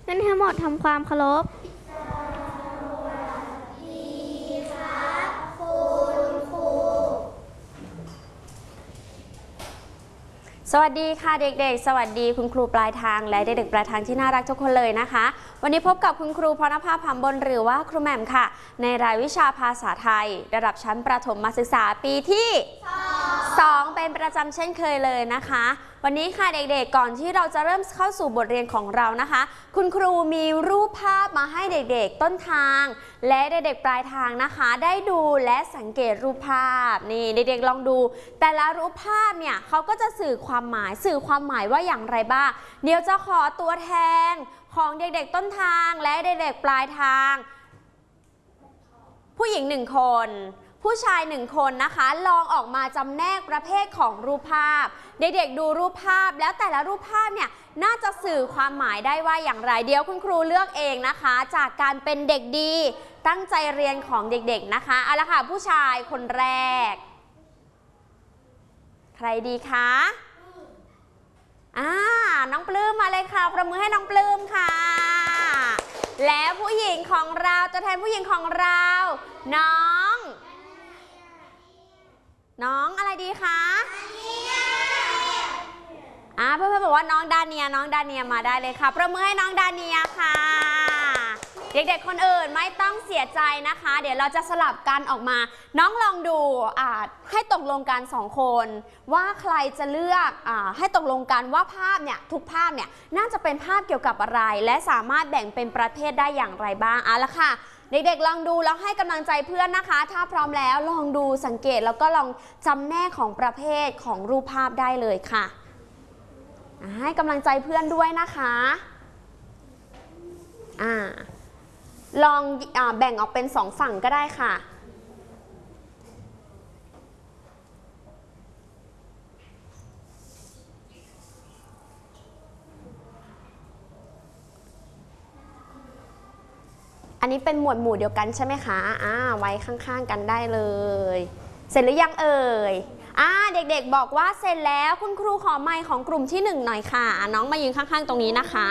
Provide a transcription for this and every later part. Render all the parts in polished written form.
นักเรียนทั้งหมดทำความเคารพสวัสดีค่ะเด็กๆสวัสดีคุณครูปลายทางและเด็กๆปลายทางที่น่ารักทุกคนเลยนะคะวันนี้พบกับคุณครูพรณภาพ หำบลหรือว่าครูแหม่มค่ะในรายวิชาภาษาไทยระดับชั้นประถมศึกษาปีที่2เป็นประจำเช่นเคยเลยนะคะวันนี้ค่ะเด็กๆก่อนที่เราจะเริ่มเข้าสู่บทเรียนของเรานะคะคุณครูมีรูปภาพมาให้เด็กๆต้นทางและเด็กๆปลายทางนะคะได้ดูและสังเกตรูปภาพนี่เด็กๆลองดูแต่ละรูปภาพเนี่ยเขาก็จะสื่อความหมายว่าอย่างไรบ้างเดี๋ยวจะขอตัวแทนของเด็กๆต้นทางและเด็กๆปลายทางผู้หญิง1คนผู้ชาย1คนนะคะลองออกมาจำแนกประเภทของรูปภาพเด็กๆดูรูปภาพแล้วแต่ละรูปภาพเนี่ยน่าจะสื่อความหมายได้ว่าอย่างไรเดี๋ยวคุณครูเลือกเองนะคะจากการเป็นเด็กดีตั้งใจเรียนของเด็กๆนะคะเอาละค่ะผู้ชายคนแรกใครดีคะน้องปลื้มมาเลยค่ะประมือให้น้องปลื้มค่ะและผู้หญิงของเราตัวแทนผู้หญิงของเราน้องอะไรดีคะเพื่อนๆบอกว่าน้องดาเนียมาได้เลยค่ะประมือให้น้องดาเนียค่ะเด็กๆคนอื่นไม่ต้องเสียใจนะคะเดี๋ยวเราจะสลับกันออกมาน้องลองดูให้ตกลงกัน2คนว่าใครจะเลือกให้ตกลงกันว่าภาพเนี่ยทุกภาพเนี่ยน่าจะเป็นภาพเกี่ยวกับอะไรและสามารถแบ่งเป็นประเภทได้อย่างไรบ้างละค่ะเด็กๆลองดูแล้วให้กำลังใจเพื่อนนะคะถ้าพร้อมแล้วลองดูสังเกตแล้วก็ลองจำแนกของประเภทของรูปภาพได้เลยค่ะให้กำลังใจเพื่อนด้วยนะคะลองแบ่งออกเป็น2ฝั่งก็ได้ค่ะอันนี้เป็นหมวดหมู่เดียวกันใช่ไหมคะไว้ข้างๆกันได้เลยเสร็จหรือยังเอ่ยเด็กๆบอกว่าเสร็จแล้วคุณครูขอไมค์ของกลุ่มที่1หน่อยค่ะน้องมายืนข้างๆตรงนี้นะคะ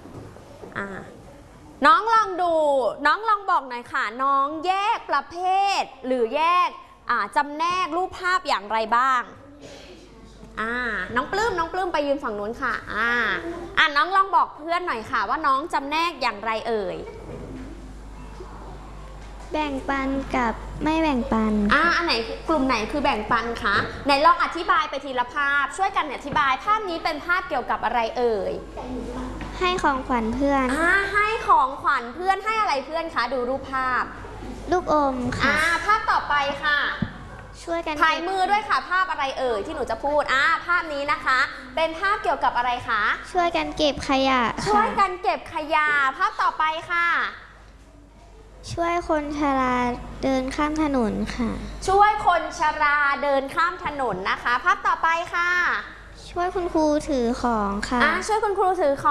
น้องลองดูน้องลองบอกหน่อยค่ะน้องแยกประเภทหรือแยกจำแนกรูปภาพอย่างไรบ้างน้องปลื้มไปยืนฝั่งนู้นค่ะน้องลองบอกเพื่อนหน่อยค่ะว่าน้องจำแนกอย่างไรเอ่ยแบ่งปันกับไม่แบ่งปันอันไหนกลุ่มไหนคือแบ่งปันคะไหนลองอธิบายไปทีละภาพช่วยกันอธิบายภาพนี้เป็นภาพเกี่ยวกับอะไรเอ่ยให้ของขวัญเพื่อนให้ของขวัญเพื่อนให้อะไรเพื่อนคะดูรูปภาพลูกอมค่ะภาพต่อไปค่ะช่วยกันถ่ายมือด้วยค่ะภาพอะไรเอ่ยที่หนูจะพูดภาพนี้นะคะเป็นภาพเกี่ยวกับอะไรคะช่วยกันเก็บขยะช่วยกันเก็บขยะภาพต่อไปค่ะช่วยคนชราเดินข้ามถนนค่ะช่วยคนชราเดินข้ามถนนนะคะภาพต่อไปค่ะช่วยคุณครูถือของค่ะช่วยคุณครูถือของ